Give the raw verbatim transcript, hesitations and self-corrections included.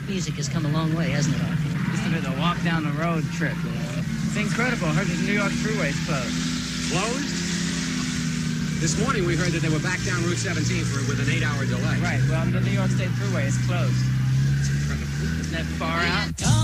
music has come a long way, hasn't it, Arthur? Just a bit of a walk down the road trip, you know. It's incredible. I heard the New York Thruway's closed. Closed? This morning we heard that they were back down Route seventeen for with an eight-hour delay. Right. Well, the New York State Thruway is closed. It's incredible. Isn't that far out?